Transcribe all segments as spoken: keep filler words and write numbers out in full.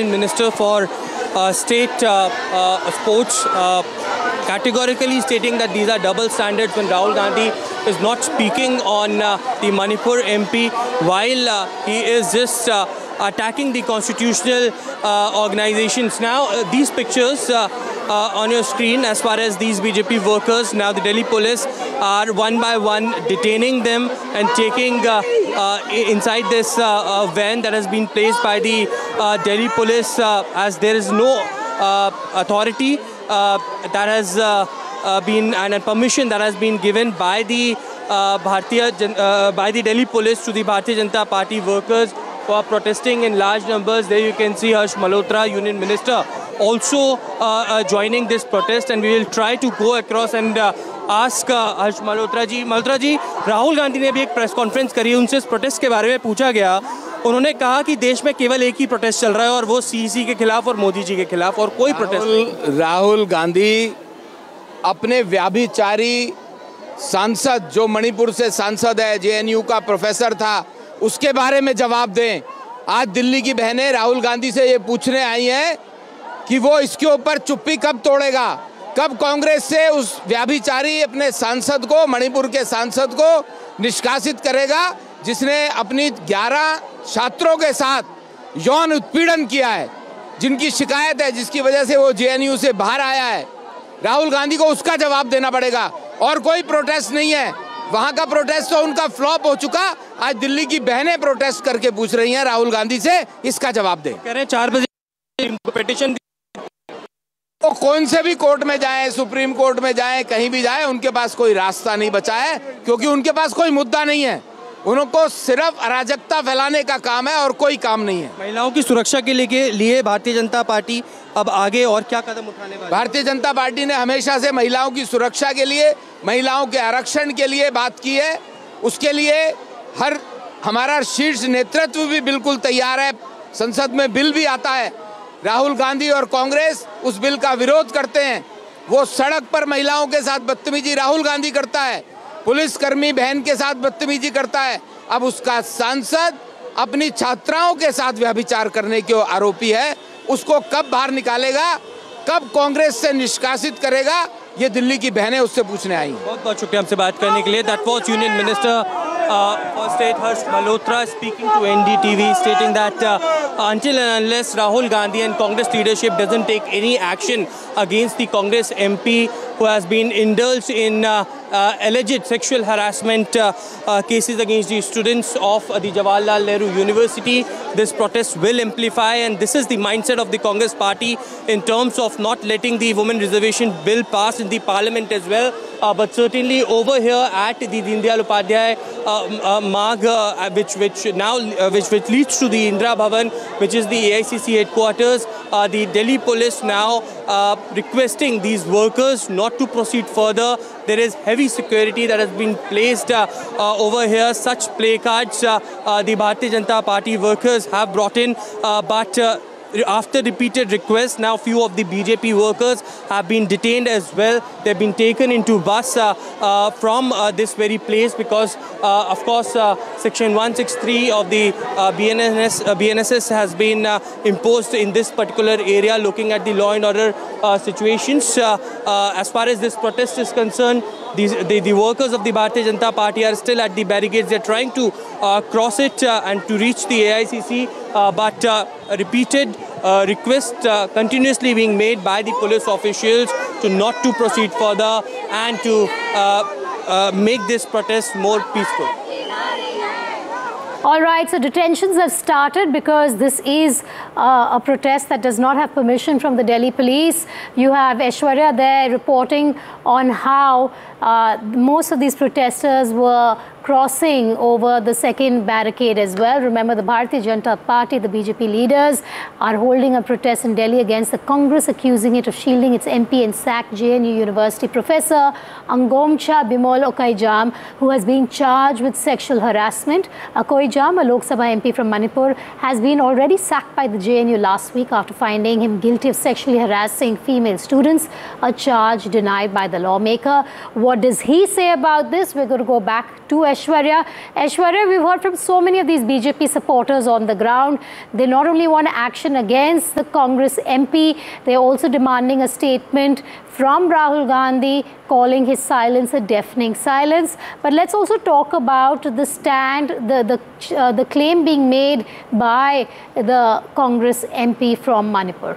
Union Minister for uh, State uh, uh, Sports, uh, categorically stating that these are double standards when Rahul Gandhi is not speaking on uh, the Manipur M P while uh, he is just uh, attacking the constitutional uh, organizations. Now, uh, these pictures uh, uh, on your screen, as far as these B J P workers, now the Delhi police are one by one detaining them and taking uh, uh, inside this uh, uh, van that has been placed by the uh, Delhi police, uh, as there is no uh, authority uh, that has uh, uh, been and a permission that has been given by the uh, Bharatiya Jan uh, by the Delhi police to the Bharatiya Janata Party workers who are protesting in large numbers. There you can see Harsh Malhotra, Union Minister, also uh, uh, joining this protest, and we will try to go across and uh, ask uh, Harsh Malhotra ji. Malhotra ji, Rahul Gandhi ने भी एक press conference करी, उनसे इस protest के बारे में पूछा गया. उन्होंने कहा कि देश में केवल एक ही प्रोटेस्ट चल रहा है और वो सीईसी के खिलाफ और मोदी जी के खिलाफ, और कोई प्रोटेस्ट नहीं. राहुल गांधी अपने व्याभिचारी सांसद, जो मणिपुर से सांसद है, जेएनयू का प्रोफेसर था, उसके बारे में जवाब दें. आज दिल्ली की बहनें राहुल गांधी से ये पूछने आई हैं कि वो इसके ऊपर चुप्पी कब तोड़ेगा, कब कांग्रेस से उस व्याभिचारी अपने सांसद को, मणिपुर के सांसद को निष्कासित करेगा, जिसने अपनी ग्यारह छात्रों के साथ यौन उत्पीड़न किया है, जिनकी शिकायत है, जिसकी वजह से वो जेएनयू से बाहर आया है. राहुल गांधी को उसका जवाब देना पड़ेगा. और कोई प्रोटेस्ट नहीं है, वहां का प्रोटेस्ट तो उनका फ्लॉप हो चुका. आज दिल्ली की बहनें प्रोटेस्ट करके पूछ रही हैं राहुल गांधी से, इसका जवाब दें. कह रहे हैं चार बजे पिटीशन, वो कौन से भी कोर्ट में जाएं, सुप्रीम कोर्ट में जाएं, कहीं भी जाएं, उनके पास कोई रास्ता नहीं बचा है, क्योंकि उनके पास कोई मुद्दा नहीं है. उनको सिर्फ अराजकता फैलाने का काम है और कोई काम नहीं है. महिलाओं की सुरक्षा के लिए लिए भारतीय जनता पार्टी अब आगे और क्या कदम उठाने वाली है? भारतीय जनता पार्टी ने हमेशा से महिलाओं की सुरक्षा के लिए, महिलाओं के आरक्षण के लिए बात की है. उसके लिए हर हमारा शीर्ष नेतृत्व भी बिल्कुल तैयार है. संसद में बिल भी आता है. राहुल गांधी और कांग्रेस उस बिल का विरोध करते हैं. वो सड़क पर महिलाओं के साथ बदतमीजी राहुल गांधी करता है, पुलिसकर्मी बहन के साथ बदतमीजी करता है. अब उसका सांसद अपनी छात्राओं के साथ व्यभिचार करने के आरोपी है. उसको कब बाहर निकालेगा, कब कांग्रेस से निष्कासित करेगा, ये दिल्ली की बहनें उससे पूछने आई. बहुत बहुत शुक्रिया हमसे बात करने के लिए. That was union minister for State Harsh Malhotra speaking to N D T V, stating that uh, until and unless Rahul Gandhi and Congress leadership doesn't take any action against the Congress M P who has been indulged in uh, uh, alleged sexual harassment uh, uh, cases against the students of uh, the Jawaharlal Nehru University, this protest will amplify, and this is the mindset of the Congress party in terms of not letting the women reservation bill pass in the parliament as well. Uh, but certainly over here at the Deen Dayal Upadhyay uh, uh, Marg, uh, which which now uh, which which leads to the Indira Bhavan, which is the A I C C headquarters, uh, the Delhi police now uh, requesting these workers not to proceed further. There is heavy security that has been placed uh, uh, over here. Such placards uh, uh, the Bharatiya Janata Party workers have brought in, uh, but. Uh, After repeated requests, now few of the B J P workers have been detained as well. They've been taken into bus uh, uh, from uh, this very place because, uh, of course, uh, Section one sixty-three of the uh, B N S, uh, B N S S has been uh, imposed in this particular area, looking at the law and order uh, situations. Uh, uh, as far as this protest is concerned, These, the, the workers of the Bharatiya Janata Party are still at the barricades. They're trying to uh, cross it uh, and to reach the A I C C, uh, but uh, repeated uh, requests uh, continuously being made by the police officials to not to proceed further and to uh, uh, make this protest more peaceful. All right, so detentions have started because this is uh, a protest that does not have permission from the Delhi police. You have Aishwarya there reporting on how uh, most of these protesters were crossing over the second barricade as well. Remember, the Bharatiya Janata Party, the B J P leaders, are holding a protest in Delhi against the Congress, accusing it of shielding its M P and sacked J N U University professor Angomcha Bimol Okaijam, who has been charged with sexual harassment. Okaijam, a Lok Sabha M P from Manipur, has been already sacked by the J N U last week after finding him guilty of sexually harassing female students, a charge denied by the lawmaker. What does he say about this? We're going to go back to Aishwarya Aishwarya. Aishwarya, we've heard from so many of these B J P supporters on the ground. They not only want action against the Congress M P, they're also demanding a statement from Rahul Gandhi, calling his silence a deafening silence. But let's also talk about the stand, the, the, uh, the claim being made by the Congress M P from Manipur.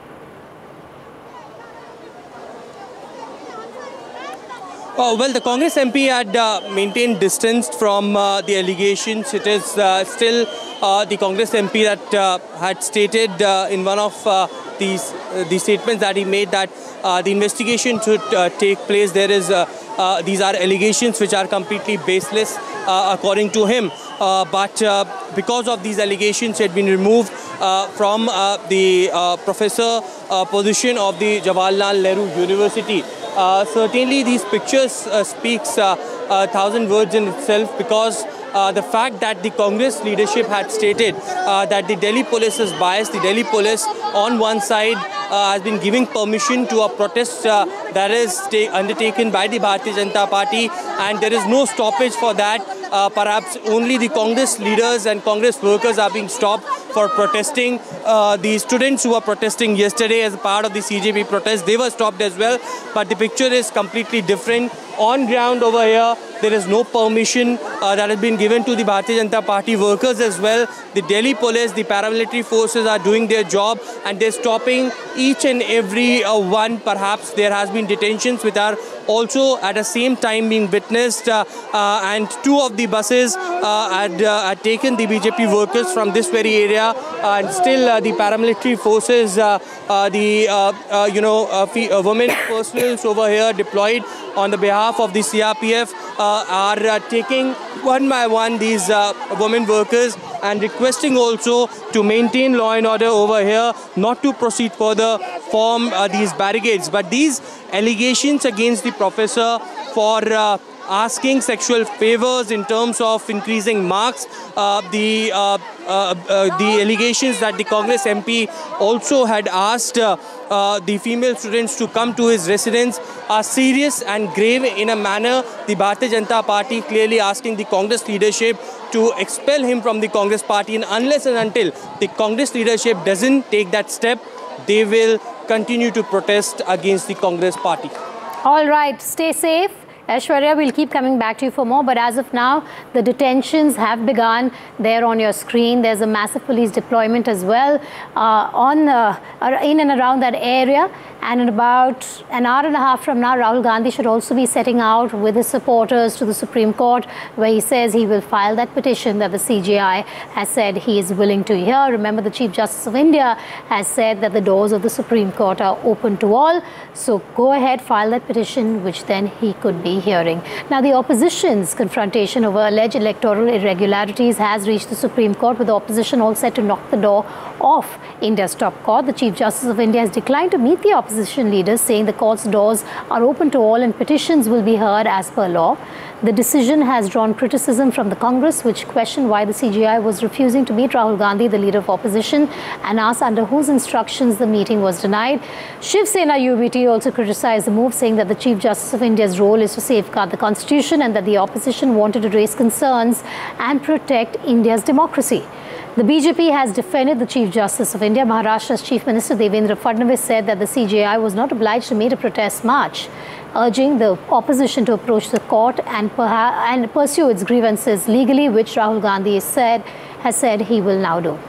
Uh, well, the Congress M P had uh, maintained distance from uh, the allegations. It is uh, still uh, the Congress M P that uh, had stated uh, in one of uh, these uh, the statements that he made that uh, the investigation should uh, take place. There is uh, uh, these are allegations which are completely baseless, uh, according to him. Uh, but uh, because of these allegations, he had been removed uh, from uh, the uh, professor uh, position of the Jawaharlal Nehru University. Uh, certainly, these pictures uh, speaks uh, a thousand words in itself, because uh, the fact that the Congress leadership had stated uh, that the Delhi police is biased. The Delhi police, on one side, uh, has been giving permission to a protest uh, that is undertaken by the Bharatiya Janata Party, and there is no stoppage for that. Uh, perhaps only the Congress leaders and Congress workers are being stopped for protesting. Uh, the students who were protesting yesterday as a part of the C J P protest, they were stopped as well. But the picture is completely different. On ground over here, there is no permission uh, that has been given to the Bharatiya Janata Party workers as well. The Delhi police, the paramilitary forces are doing their job, and they're stopping each and every uh, one. Perhaps there has been detentions which are also at the same time being witnessed, uh, uh, and two of the buses uh, had, uh, had taken the B J P workers from this very area, uh, and still uh, the paramilitary forces, uh, uh, the uh, uh, you know uh, uh, women personals over here deployed on the behalf of the C R P F uh, are uh, taking one by one these uh, women workers and requesting also to maintain law and order over here, not to proceed further from uh, these barricades. But these allegations against the professor for uh, asking sexual favors in terms of increasing marks, uh, the uh, uh, uh, the allegations that the Congress M P also had asked uh, uh, the female students to come to his residence are serious and grave in a manner. The Bharatiya Janata Party clearly asking the Congress leadership to expel him from the Congress party, and unless and until the Congress leadership doesn't take that step, they will continue to protest against the Congress party. All right, stay safe. Aishwarya, we'll keep coming back to you for more, but as of now, the detentions have begun there on your screen. There's a massive police deployment as well uh, on uh, in and around that area. And in about an hour and a half from now, Rahul Gandhi should also be setting out with his supporters to the Supreme Court, where he says he will file that petition that the C J I has said he is willing to hear. Remember, the Chief Justice of India has said that the doors of the Supreme Court are open to all. So go ahead, file that petition, which then he could be hearing. Now, the opposition's confrontation over alleged electoral irregularities has reached the Supreme Court, with the opposition all set to knock the door off India's top court. The Chief Justice of India has declined to meet the opposition leaders, saying the court's doors are open to all and petitions will be heard as per law. The decision has drawn criticism from the Congress, which questioned why the C J I was refusing to meet Rahul Gandhi, the leader of opposition, and asked under whose instructions the meeting was denied. Shiv Sena U B T also criticized the move, saying that the Chief Justice of India's role is to safeguard the constitution and that the opposition wanted to raise concerns and protect India's democracy. The B J P has defended the Chief Justice of India. Maharashtra's Chief Minister Devendra Fadnavis said that the C J I was not obliged to meet a protest march, urging the opposition to approach the court and, and pursue its grievances legally, which Rahul Gandhi said, has said he will now do.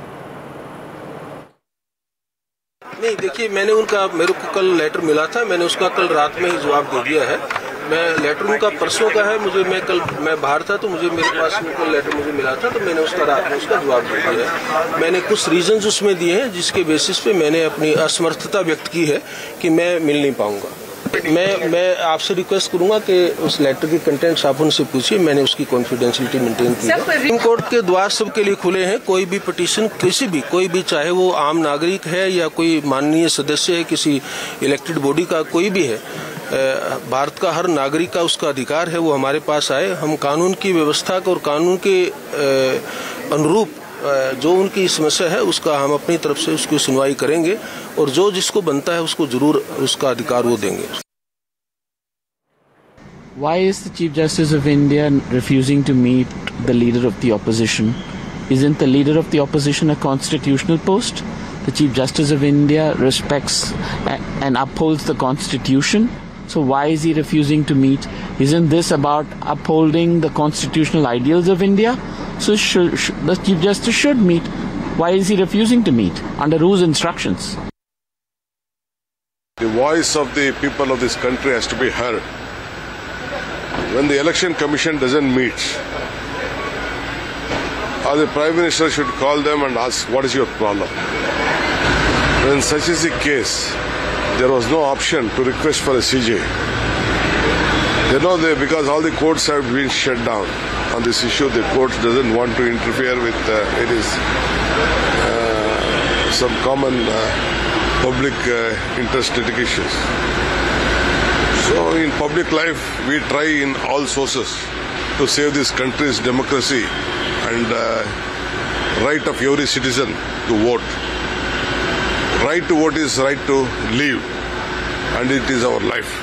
नहीं, देखिए, मैंने उनका मेरे को कल letter मिला था, मैंने उसका कल रात में ही जवाब दे दिया है। मैं लेटर उनका परसों का है, मुझे मैं कल मैं बाहर था तो मुझे मेरे पास उनका लेटर मुझे मिला था, तो मैंने उसका रात में उसका जवाब दे दिया है। मैंने कुछ रीजंस उसमें दिए हैं जिसके बेसिस पे मैंने अपनी असमर्थता व्यक्त की है कि मैं मिल नहीं पाऊंगा। मैं मैं आपसे रिक्वेस्ट करूंगा कि उस लेटर की कंटेंट्स आप उनसे पूछिए, मैंने उसकी कॉन्फिडेंशियलिटी मेंटेन की है। सुप्रीम कोर्ट के द्वार सबके लिए खुले हैं। कोई भी पिटीशन किसी भी कोई भी चाहे वो आम नागरिक है या कोई माननीय सदस्य है किसी इलेक्टेड बॉडी का, कोई भी है, भारत का हर नागरिक का उसका अधिकार है वो हमारे पास आए। हम कानून की व्यवस्था को और कानून के अनुरूप जो उनकी समस्या है उसका हम अपनी तरफ से उसकी सुनवाई करेंगे और जो जिसको बनता है उसको जरूर उसका अधिकार वो देंगे। Why is the Chief Justice of India refusing to meet the leader of the opposition? Isn't the leader of the opposition a constitutional post? The Chief Justice of India respects and upholds the Constitution. So why is he refusing to meet? Isn't this about upholding the constitutional ideals of India? So should, should, the Chief Justice should meet. Why is he refusing to meet? Under whose instructions? The voice of the people of this country has to be heard. When the Election Commission doesn't meet, or the Prime Minister should call them and ask, what is your problem? When such is the case, there was no option to request for a C J. You know, they, because all the courts have been shut down on this issue, the court doesn't want to interfere with uh, it is uh, some common uh, public uh, interest litigations. So in public life, we try in all sources to save this country's democracy and uh, right of every citizen to vote. Right to vote is right to live, and it is our life.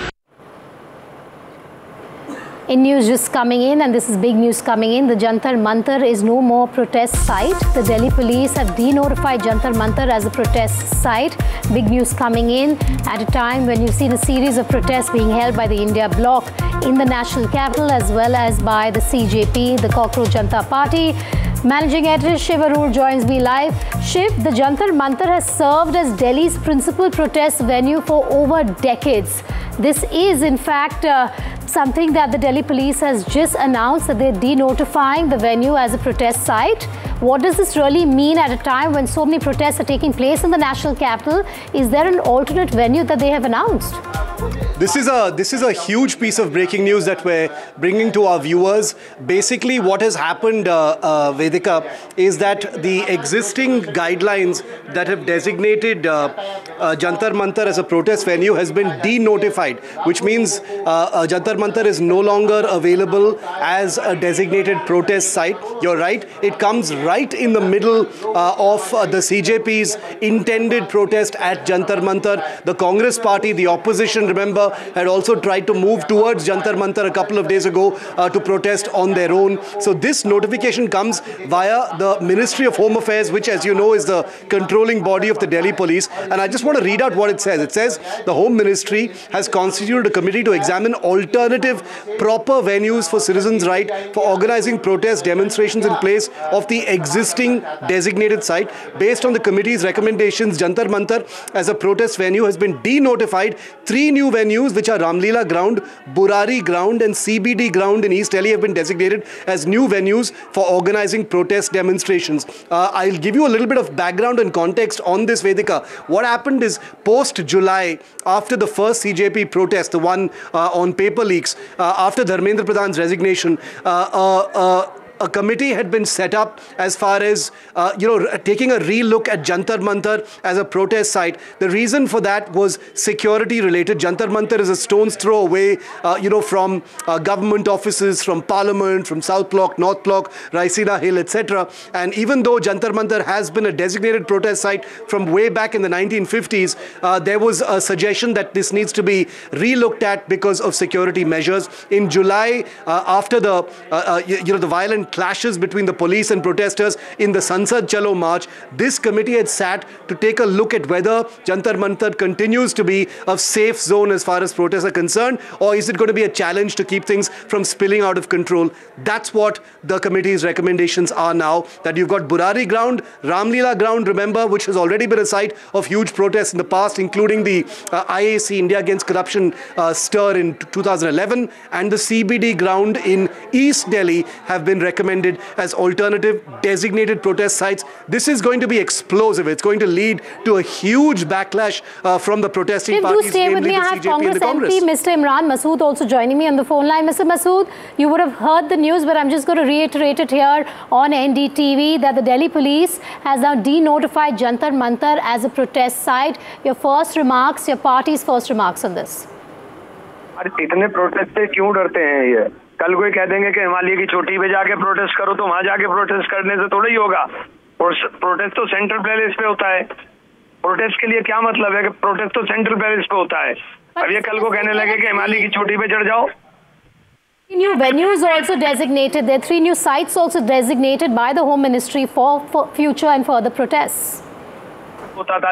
In news just coming in, and this is big news coming in, the Jantar Mantar is no more protest site. The Delhi police have denotified Jantar Mantar as a protest site. Big news coming in at a time when you've seen a series of protests being held by the India Bloc in the national capital as well as by the C J P, the Cockroach Janata Party. Managing editor Shiv Arur joins me live. Shiv, the Jantar Mantar has served as Delhi's principal protest venue for over decades. This is, in fact, uh, something that the Delhi police has just announced, that they're denotifying the venue as a protest site. What does this really mean at a time when so many protests are taking place in the national capital? Is there an alternate venue that they have announced? This is a this is a huge piece of breaking news that we're bringing to our viewers. Basically, what has happened, uh, uh, Vedika, is that the existing guidelines that have designated uh, uh, Jantar Mantar as a protest venue has been denotified, which means uh, uh, Jantar Mantar is no longer available as a designated protest site. You're right; it comes right in the middle uh, of uh, the C J P's intended protest at Jantar Mantar. The Congress Party, the opposition, remember, had also tried to move towards Jantar Mantar a couple of days ago uh, to protest on their own. So this notification comes via the Ministry of Home Affairs, which, as you know, is the controlling body of the Delhi police. And I just want to read out what it says. It says the Home Ministry has constituted a committee to examine alternative proper venues for citizens' right for organizing protest demonstrations in place of the existing designated site. Based on the committee's recommendations, Jantar Mantar as a protest venue has been denotified. Three new venues, which are Ramlila Ground, Burari Ground and C B D Ground in East Delhi, have been designated as new venues for organizing protest demonstrations. Uh, I'll give you a little bit of background and context on this, Vedika. What happened is, post-July, after the first C J P protest, the one uh, on paper leaks, uh, after Dharmendra Pradhan's resignation, uh, uh, uh, a committee had been set up as far as, uh, you know, taking a re-look at Jantar Mantar as a protest site. The reason for that was security related. Jantar Mantar is a stone's throw away, uh, you know, from uh, government offices, from Parliament, from South Block, North Block, Raisina Hill, et cetera. And even though Jantar Mantar has been a designated protest site from way back in the nineteen fifties, uh, there was a suggestion that this needs to be re-looked at because of security measures. In July, uh, after the, uh, uh, you, you know, the violent clashes between the police and protesters in the Sansad Chalo March, this committee had sat to take a look at whether Jantar Mantar continues to be a safe zone as far as protests are concerned, or is it going to be a challenge to keep things from spilling out of control. That's what the committee's recommendations are now, that you've got Burari Ground, Ramlila Ground, remember, which has already been a site of huge protests in the past, including the uh, I A C, India Against Corruption uh, stir in two thousand eleven, and the C B D Ground in East Delhi have been recommended recommended as alternative designated protest sites. This is going to be explosive. It's going to lead to a huge backlash uh, from the protesting Shiv, parties, do stay with namely me. the I have C J P and Congress the Congress. M P, Mister Imran Masood, also joining me on the phone line. Mister Masood, you would have heard the news, but I'm just going to reiterate it here on N D T V that the Delhi police has now denotified Jantar Mantar as a protest site. Your first remarks, your party's first remarks on this. अरे इतने protest से क्यों डरते हैं ये? कल कोई कह देंगे कि हिमालय की चोटी पे जाके प्रोटेस्ट करो, तो वहां जाके प्रोटेस्ट करने से थोड़ा ही होगा। प्रोटेस्ट तो सेंट्रल प्लेस पे होता है। प्रोटेस्ट के लिए क्या मतलब है कि प्रोटेस्ट तो सेंट्रल प्लेस पे होता है। अब ये कल को कहने लगे कि हिमालय की चोटी पे चढ़ जाओ, New venues also designated. There are three new sites also designated by the Home Ministry for, for future and further protests. होता था